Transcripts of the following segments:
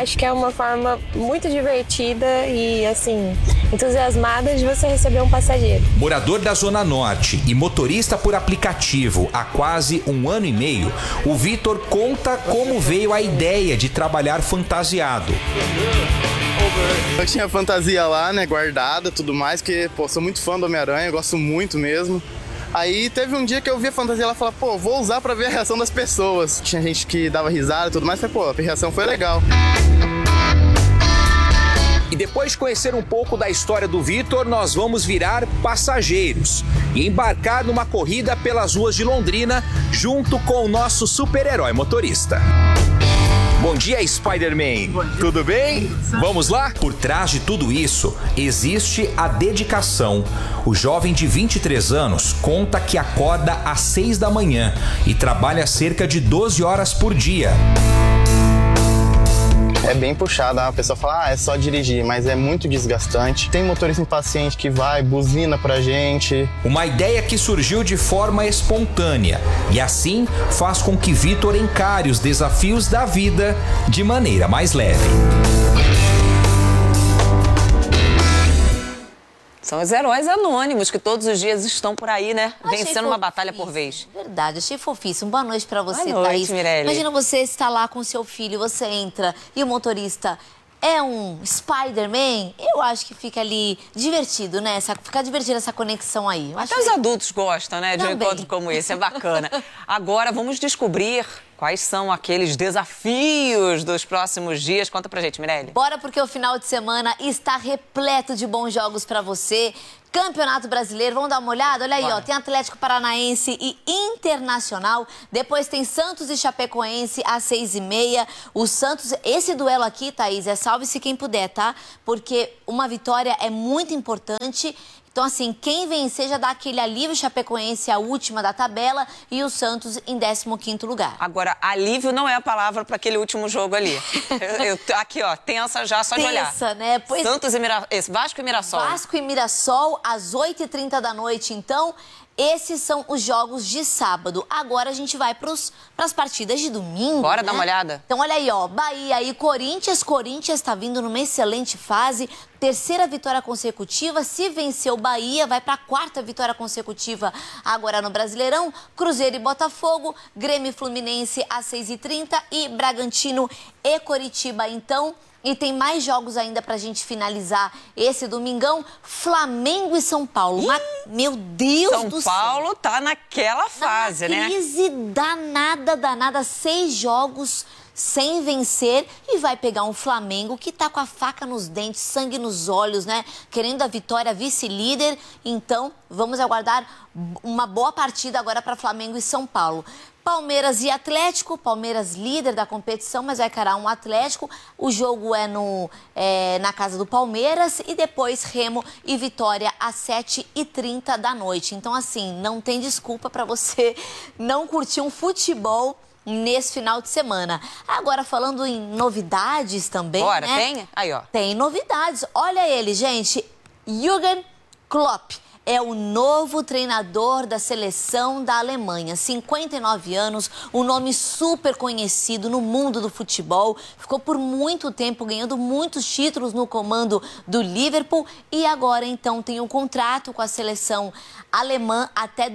acho que é uma forma muito divertida e, assim, entusiasmada de você receber um passageiro. Morador da Zona Norte e motorista por aplicativo há quase 1 ano e meio, o Vitor conta como veio a ideia de trabalhar fantasiado. Eu tinha fantasia lá, né, guardada, tudo mais, porque, sou muito fã do Homem-Aranha, gosto muito mesmo. Aí teve um dia que eu vi a fantasia lá e falei, vou usar pra ver a reação das pessoas. Tinha gente que dava risada e tudo mais, falei, a reação foi legal. E depois de conhecer um pouco da história do Vitor, nós vamos virar passageiros e embarcar numa corrida pelas ruas de Londrina junto com o nosso super-herói motorista. Bom dia, Spider-Man. Tudo bem? Vamos lá? Por trás de tudo isso, existe a dedicação. O jovem de 23 anos conta que acorda às 6 da manhã e trabalha cerca de 12 horas por dia. É bem puxada, a pessoa fala, é só dirigir, mas é muito desgastante. Tem motorista impaciente que vai, buzina pra gente. Uma ideia que surgiu de forma espontânea e assim faz com que Vitor encare os desafios da vida de maneira mais leve. São os heróis anônimos que todos os dias estão por aí, né? Vencendo uma batalha por vez. Verdade, achei fofíssimo. Boa noite pra você, Boa noite, Thaís. Mirelle. Imagina você estar lá com seu filho, você entra e o motorista é um Spider-Man. Eu acho que fica ali divertido, né? Fica divertida essa conexão aí. Até os adultos gostam, né? De um Também. encontro como esse, é bacana. Agora vamos descobrir quais são aqueles desafios dos próximos dias. Conta pra gente, Mirelle. Bora, porque o final de semana está repleto de bons jogos pra você. Campeonato Brasileiro, vamos dar uma olhada? Olha aí, ó, tem Atlético Paranaense e Internacional. Depois tem Santos e Chapecoense às 6h30. O Santos, esse duelo aqui, Thaís, salve-se quem puder, tá? Porque uma vitória é muito importante. Então, assim, quem vencer já dá aquele alívio. Chapecoense a última da tabela e o Santos em 15º lugar. Agora, alívio não é a palavra para aquele último jogo ali. Aqui, ó, tensa já só de olhar. Tensa, né? Santos e Vasco e Mirassol. Vasco e Mirassol às 8h30 da noite, então. Esses são os jogos de sábado. Agora a gente vai para as partidas de domingo. Bora né? dar uma olhada? Então, olha aí, ó. Bahia e Corinthians. Corinthians está vindo numa excelente fase. 3ª vitória consecutiva. Se vencer o Bahia, vai para a 4ª vitória consecutiva agora no Brasileirão. Cruzeiro e Botafogo. Grêmio e Fluminense às 6h30. E Bragantino e Coritiba, então. E tem mais jogos ainda pra gente finalizar esse domingão. Flamengo e São Paulo. Meu Deus do céu. São Paulo tá naquela fase, né? Crise danada. 6 jogos sem vencer e vai pegar um Flamengo que tá com a faca nos dentes, sangue nos olhos, né? Querendo a vitória, vice-líder. Então, vamos aguardar uma boa partida agora para Flamengo e São Paulo. Palmeiras e Atlético, Palmeiras líder da competição, mas vai encarar um Atlético. O jogo é na casa do Palmeiras e depois Remo e Vitória às 7h30 da noite. Então, assim, não tem desculpa para você não curtir um futebol nesse final de semana. Agora, falando em novidades também, Bora, né? tem? Aí, ó. Tem novidades. Olha ele, gente. Jürgen Klopp é o novo treinador da seleção da Alemanha. 59 anos, um nome super conhecido no mundo do futebol. Ficou por muito tempo ganhando muitos títulos no comando do Liverpool e agora, então, tem um contrato com a seleção alemã até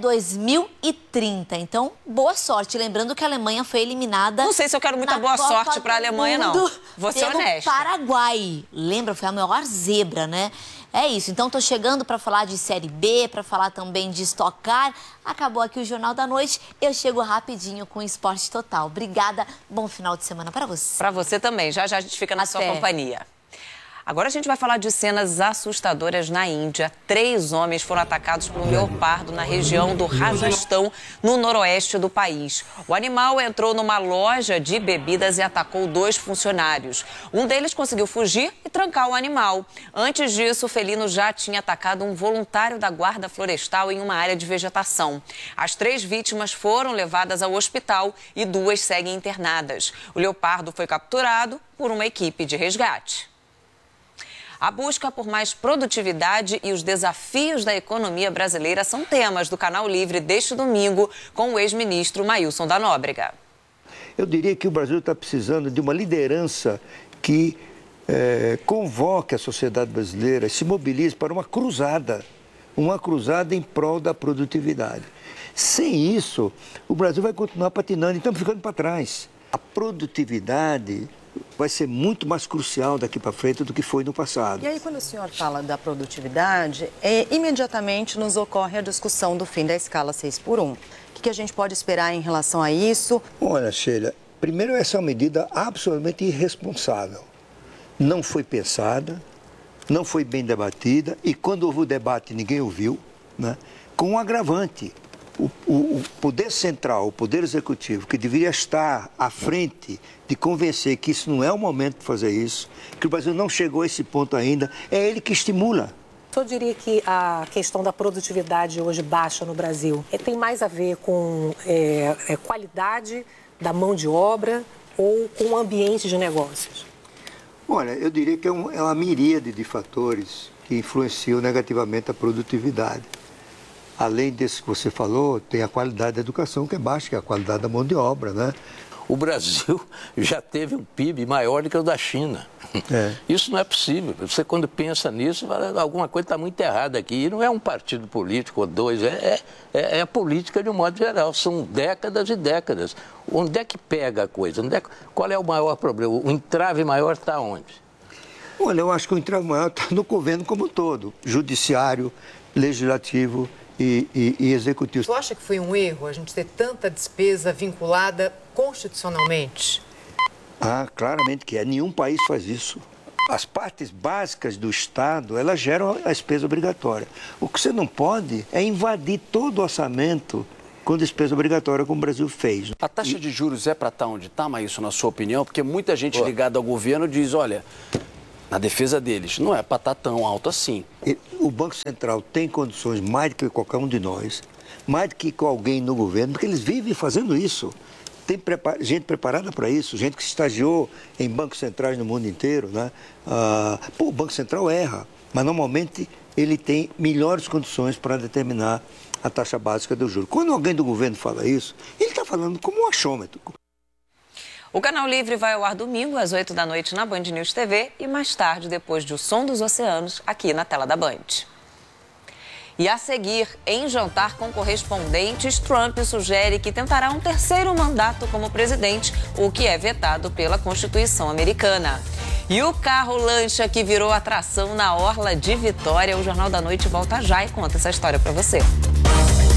2030. Então, boa sorte. Lembrando que a Alemanha foi eliminada. Não sei se eu quero muita boa sorte para a Alemanha, não. Vou ser honesta. Paraguai. Lembra? Foi a maior zebra, né? É isso. Então, tô chegando para falar de Série B, para falar também de Stock Car. Acabou aqui o Jornal da Noite. Eu chego rapidinho com o Esporte Total. Obrigada. Bom final de semana para você. Para você também. Já a gente fica na sua companhia. Agora a gente vai falar de cenas assustadoras na Índia. 3 homens foram atacados por um leopardo na região do Rajastão, no noroeste do país. O animal entrou numa loja de bebidas e atacou 2 funcionários. Um deles conseguiu fugir e trancar o animal. Antes disso, o felino já tinha atacado um voluntário da guarda florestal em uma área de vegetação. As 3 vítimas foram levadas ao hospital e 2 seguem internadas. O leopardo foi capturado por uma equipe de resgate. A busca por mais produtividade e os desafios da economia brasileira são temas do Canal Livre deste domingo com o ex-ministro Mailson da Nóbrega. Eu diria que o Brasil está precisando de uma liderança que convoque a sociedade brasileira e se mobilize para uma cruzada em prol da produtividade. Sem isso, o Brasil vai continuar patinando e estamos ficando para trás. A produtividade vai ser muito mais crucial daqui para frente do que foi no passado. E aí, quando o senhor fala da produtividade, imediatamente nos ocorre a discussão do fim da escala 6x1. O que a gente pode esperar em relação a isso? Olha, Sheila, primeiro essa é uma medida absolutamente irresponsável. Não foi pensada, não foi bem debatida e quando houve o debate ninguém ouviu, né? Com um agravante. O poder central, o poder executivo, que deveria estar à frente de convencer que isso não é o momento de fazer isso, que o Brasil não chegou a esse ponto ainda, é ele que estimula. O senhor diria que a questão da produtividade hoje baixa no Brasil tem mais a ver com qualidade da mão de obra ou com o ambiente de negócios? Olha, eu diria que é uma miríade de fatores que influenciam negativamente a produtividade. Além desse que você falou, tem a qualidade da educação que é baixa, que é a qualidade da mão de obra, né? O Brasil já teve um PIB maior do que o da China. Isso não é possível. Você, quando pensa nisso, alguma coisa está muito errada aqui. E não é um partido político ou dois, é a política de um modo geral. São décadas e décadas. Onde é que pega a coisa? Qual é o maior problema? O entrave maior está onde? Olha, eu acho que o entrave maior está no governo como um todo. Judiciário, legislativo e executivo. Você acha que foi um erro a gente ter tanta despesa vinculada constitucionalmente? Claramente que é. Nenhum país faz isso. As partes básicas do Estado, elas geram a despesa obrigatória. O que você não pode é invadir todo o orçamento com despesa obrigatória, como o Brasil fez. A taxa de juros é para estar onde está, mas isso na sua opinião? Porque muita gente ligada ao governo diz, olha, na defesa deles, não é para estar tão alto assim. O Banco Central tem condições mais do que qualquer um de nós, mais do que com alguém no governo, porque eles vivem fazendo isso. Tem gente preparada para isso, gente que estagiou em bancos centrais no mundo inteiro, né? O Banco Central erra, mas normalmente ele tem melhores condições para determinar a taxa básica do juro. Quando alguém do governo fala isso, ele está falando como um achômetro. O Canal Livre vai ao ar domingo às 8 da noite na Band News TV e mais tarde, depois de O Som dos Oceanos, aqui na tela da Band. E a seguir, em jantar com correspondentes, Trump sugere que tentará um terceiro mandato como presidente, o que é vetado pela Constituição americana. E o carro-lancha que virou atração na Orla de Vitória, o Jornal da Noite volta já e conta essa história para você.